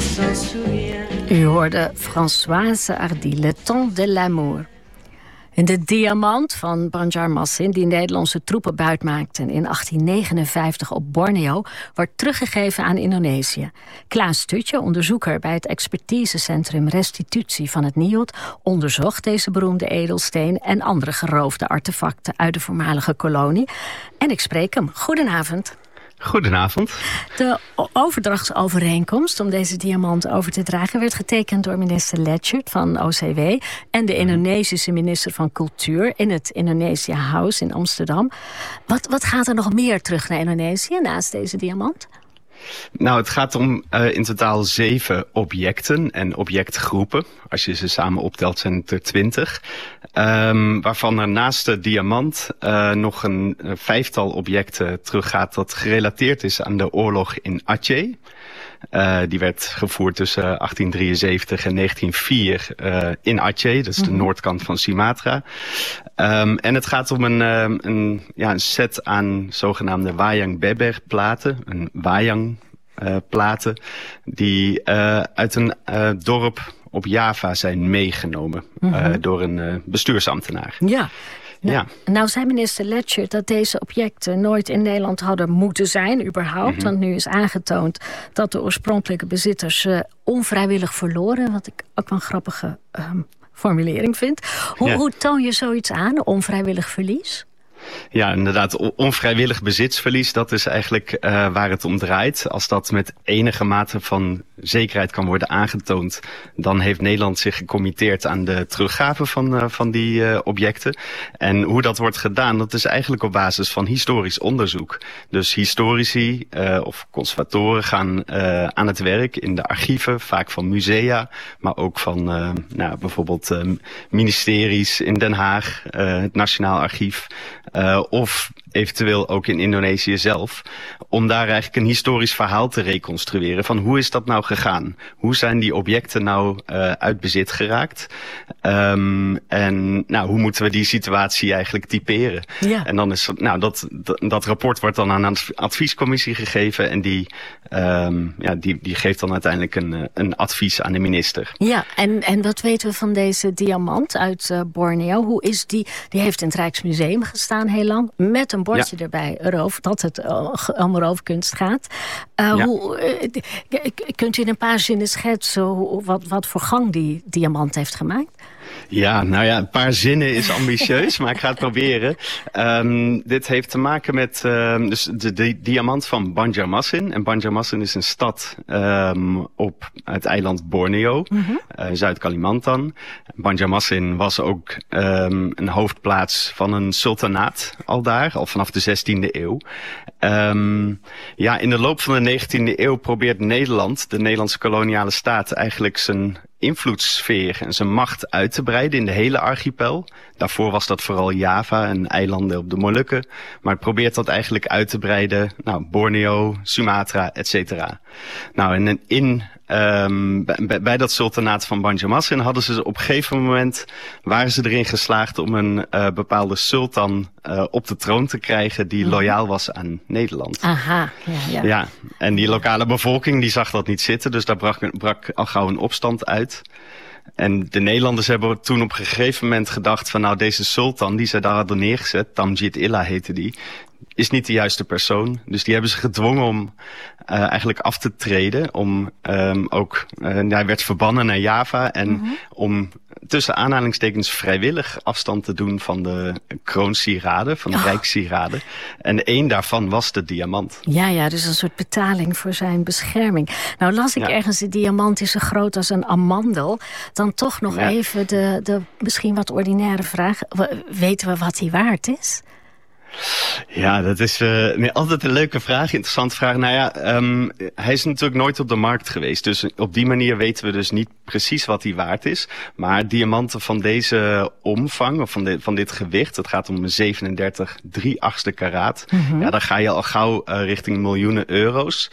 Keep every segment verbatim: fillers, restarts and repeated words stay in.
U hoorde Françoise Hardy, Le Temps de l'amour. En de diamant van Banjar Masin, die Nederlandse troepen buitmaakten in achttien negenenvijftig op Borneo, wordt teruggegeven aan Indonesië. Klaas Tutje, onderzoeker bij het expertisecentrum Restitutie van het N I O D, onderzocht deze beroemde edelsteen en andere geroofde artefacten uit de voormalige kolonie. En ik spreek hem. Goedenavond. Goedenavond. De overdrachtsovereenkomst om deze diamant over te dragen werd getekend door minister Letchert van O C W en de Indonesische minister van Cultuur in het Indonesia House in Amsterdam. Wat, wat gaat er nog meer terug naar Indonesië naast deze diamant? Nou, het gaat om uh, in totaal zeven objecten en objectgroepen. Als je ze samen optelt zijn het er twintig. Um, waarvan er naast de diamant uh, nog een, een vijftal objecten teruggaat dat gerelateerd is aan de oorlog in Aceh. Uh, die werd gevoerd tussen achttien drieënzeventig en negentien nul vier uh, in Aceh. Dat is de mm-hmm. noordkant van Sumatra. Um, en het gaat om een, uh, een, ja, een set aan zogenaamde wayang beber platen. Een wayang uh, platen die uh, uit een uh, dorp op Java zijn meegenomen. Mm-hmm. uh, door een uh, bestuursambtenaar. Ja. Nou, ja. nou zei minister Letchert dat deze objecten nooit in Nederland hadden moeten zijn, überhaupt. Mm-hmm. Want nu is aangetoond dat de oorspronkelijke bezitters uh, onvrijwillig verloren. Wat ik ook wel een grappige um, formulering vind. Hoe, ja. hoe toon je zoiets aan, onvrijwillig verlies? Ja, inderdaad, onvrijwillig bezitsverlies, dat is eigenlijk uh, waar het om draait. Als dat met enige mate van zekerheid kan worden aangetoond, dan heeft Nederland zich gecommitteerd aan de teruggave van, uh, van die uh, objecten. En hoe dat wordt gedaan, dat is eigenlijk op basis van historisch onderzoek. Dus historici uh, of conservatoren gaan uh, aan het werk in de archieven, vaak van musea, maar ook van uh, nou, bijvoorbeeld uh, ministeries in Den Haag, uh, het Nationaal Archief. Uh, of eventueel ook in Indonesië zelf, om daar eigenlijk een historisch verhaal te reconstrueren van hoe is dat nou gegaan? Hoe zijn die objecten nou uh, uit bezit geraakt? Um, en nou, hoe moeten we die situatie eigenlijk typeren? Ja. En dan is nou, dat, dat, dat rapport wordt dan aan een adviescommissie gegeven en die, um, ja, die, die geeft dan uiteindelijk een, een advies aan de minister. Ja, en, en wat weten we van deze diamant uit uh, Borneo? Hoe is die? Die heeft in het Rijksmuseum gestaan heel lang, met een bordje ja. erbij, roof, dat het uh, om roofkunst gaat. Uh, ja. hoe, uh, kunt u in een paar zinnen schetsen hoe, wat, wat voor gang die diamant heeft gemaakt? Ja, nou ja, een paar zinnen is ambitieus, maar ik ga het proberen. Um, dit heeft te maken met um, dus de, de diamant van Banjar Masin. En Banjar Masin is een stad um, op het eiland Borneo, mm-hmm. uh, Zuid-Kalimantan. Banjar Masin was ook um, een hoofdplaats van een sultanaat al daar, al vanaf de zestiende eeuw. Um, ja, in de loop van de negentiende eeuw probeert Nederland, de Nederlandse koloniale staat, eigenlijk zijn invloedssfeer en zijn macht uit te breiden in de hele archipel. Daarvoor was dat vooral Java en eilanden op de Molukken. Maar het probeert dat eigenlijk uit te breiden. Nou, Borneo, Sumatra, et cetera. Nou, en in, um, bij, bij dat sultanaat van Banjar Masin hadden ze op een gegeven moment, waren ze erin geslaagd om een uh, bepaalde sultan uh, op de troon te krijgen die loyaal was aan Nederland. Aha, ja, ja. Ja, en die lokale bevolking die zag dat niet zitten, dus daar brak, brak al gauw een opstand uit. En de Nederlanders hebben toen op een gegeven moment gedacht van nou, deze sultan die ze daar hadden neergezet, Tamjid Illah heette die, is niet de juiste persoon. Dus die hebben ze gedwongen om uh, eigenlijk af te treden. Om um, ook, uh, hij werd verbannen naar Java en mm-hmm. om tussen aanhalingstekens vrijwillig afstand te doen van de kroonsieraden, van de oh. rijkssieraden. En één daarvan was de diamant. Ja, ja, dus een soort betaling voor zijn bescherming. Nou las ik ja. ergens, de diamant is zo groot als een amandel. Dan toch nog ja. even de, de misschien wat ordinaire vraag. Weten we wat hij waard is? Ja, dat is uh, nee, altijd een leuke vraag, interessante vraag. Nou ja, um, hij is natuurlijk nooit op de markt geweest. Dus op die manier weten we dus niet precies wat die waard is. Maar diamanten van deze omvang, of van, de, van dit gewicht, het gaat om zevenendertig drie achtste karaat. Mm-hmm. Ja, dan ga je al gauw uh, richting miljoenen euro's.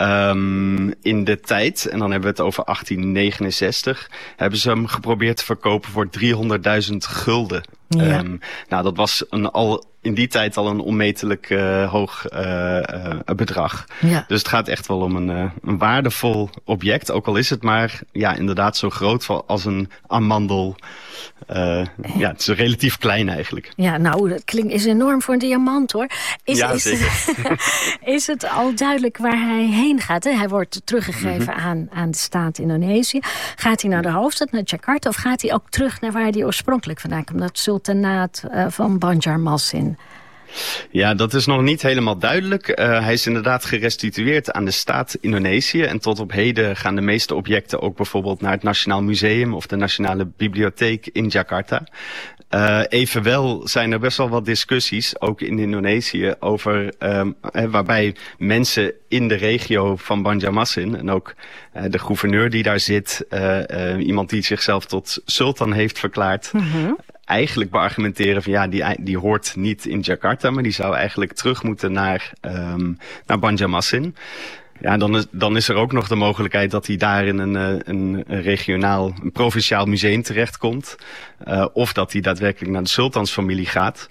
Um, in de tijd, en dan hebben we het over achttien negenenzestig, hebben ze hem geprobeerd te verkopen voor driehonderdduizend gulden. Ja. Um, nou, dat was een al in die tijd al een onmetelijk uh, hoog uh, uh, bedrag. Ja. Dus het gaat echt wel om een, uh, een waardevol object. Ook al is het maar ja, inderdaad zo groot als een amandel. Uh, ja, het is relatief klein eigenlijk. Ja, nou, dat klinkt is enorm voor een diamant, hoor. Is, ja, is, zeker. Is het al duidelijk waar hij heen gaat? Hè? Hij wordt teruggegeven mm-hmm. aan, aan de staat Indonesië. Gaat hij naar de hoofdstad, naar Jakarta? Of gaat hij ook terug naar waar hij oorspronkelijk vandaan komt? Dat sultanaat uh, van Banjarmasin. Ja, dat is nog niet helemaal duidelijk. Uh, hij is inderdaad gerestitueerd aan de staat Indonesië. En tot op heden gaan de meeste objecten ook bijvoorbeeld naar het Nationaal Museum of de Nationale Bibliotheek in Jakarta. Uh, evenwel zijn er best wel wat discussies, ook in Indonesië, over um, he, waarbij mensen in de regio van Banjarmasin en ook uh, de gouverneur die daar zit, uh, uh, iemand die zichzelf tot sultan heeft verklaard, mm-hmm. eigenlijk beargumenteren van ja, die, die hoort niet in Jakarta, maar die zou eigenlijk terug moeten naar, um, naar Banjarmasin. Ja, dan is, dan is er ook nog de mogelijkheid dat hij daar in een, een, een regionaal, een provinciaal museum terechtkomt. Uh, of dat hij daadwerkelijk naar de sultansfamilie gaat.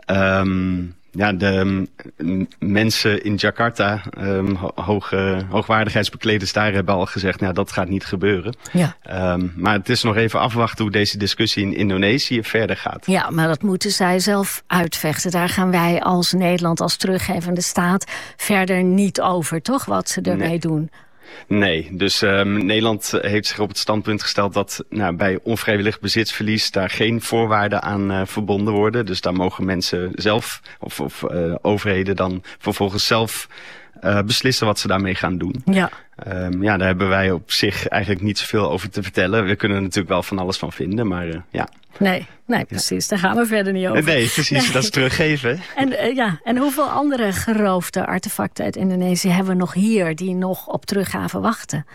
Um, ja, de um, mensen in Jakarta, um, hoge, hoogwaardigheidsbekleders daar hebben al gezegd, nou, dat gaat niet gebeuren. Ja. Um, maar het is nog even afwachten hoe deze discussie in Indonesië verder gaat. Ja, maar dat moeten zij zelf uitvechten. Daar gaan wij als Nederland, als teruggevende staat, verder niet over, toch? Wat ze ermee nee. doen. Nee, dus um, Nederland heeft zich op het standpunt gesteld dat nou, bij onvrijwillig bezitsverlies daar geen voorwaarden aan uh, verbonden worden. Dus daar mogen mensen zelf of, of uh, overheden dan vervolgens zelf uh, beslissen wat ze daarmee gaan doen. Ja. Um, ja, daar hebben wij op zich eigenlijk niet zoveel over te vertellen. We kunnen er natuurlijk wel van alles van vinden, maar uh, ja. Nee, nee, precies. Daar gaan we verder niet over. Nee, precies. Nee. Dat is teruggeven. En, uh, ja, en hoeveel andere geroofde artefacten uit Indonesië hebben we nog hier die nog op teruggave wachten?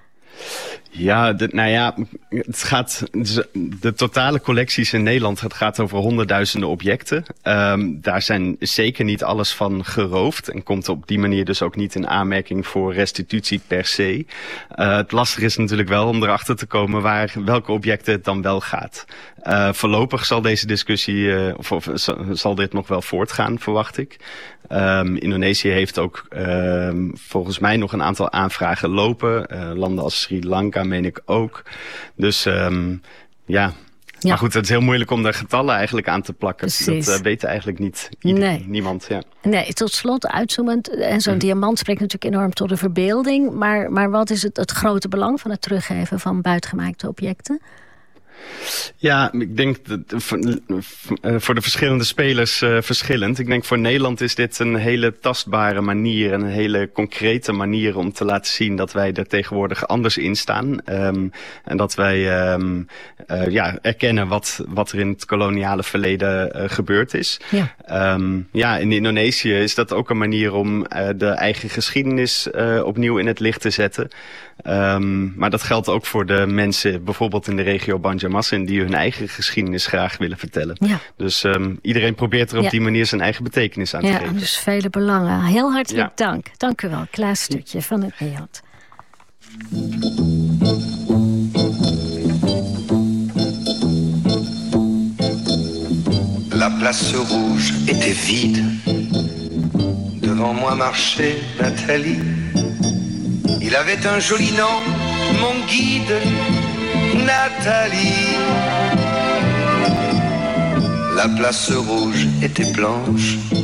Ja, de, nou ja, het gaat, de totale collecties in Nederland, het gaat over honderdduizenden objecten. Um, daar zijn zeker niet alles van geroofd en komt op die manier dus ook niet in aanmerking voor restitutie per se. Uh, het lastige is natuurlijk wel om erachter te komen waar, welke objecten het dan wel gaat. Uh, voorlopig zal deze discussie, uh, of, of zal dit nog wel voortgaan, verwacht ik. Um, Indonesië heeft ook uh, volgens mij nog een aantal aanvragen lopen. Uh, landen als Sri Lanka meen ik ook. Dus um, ja... Ja. Maar goed, het is heel moeilijk om daar getallen eigenlijk aan te plakken. Precies. Dat uh, weet eigenlijk niet ieder, nee. niemand. Ja. Nee, tot slot uitzoomend. En zo'n mm. diamant spreekt natuurlijk enorm tot de verbeelding. Maar, maar wat is het, het grote belang van het teruggeven van buitengemaakte objecten? Ja, ik denk dat voor de verschillende spelers uh, verschillend. Ik denk voor Nederland is dit een hele tastbare manier en een hele concrete manier om te laten zien dat wij er tegenwoordig anders in staan. Um, en dat wij um, uh, ja, erkennen wat, wat er in het koloniale verleden uh, gebeurd is. Ja. Um, ja, in Indonesië is dat ook een manier om uh, de eigen geschiedenis uh, opnieuw in het licht te zetten. Um, maar dat geldt ook voor de mensen bijvoorbeeld in de regio Banjarmasin die hun eigen geschiedenis graag willen vertellen. Ja. Dus um, iedereen probeert er op ja. die manier zijn eigen betekenis aan te ja, geven. Ja, dus vele belangen. Heel hartelijk ja. dank. Dank u wel. Klaas Stutje van het N E A D. La place rouge était vide. Devant moi marchait Nathalie. Il avait un joli nom, mon guide, Nathalie. La place rouge était blanche.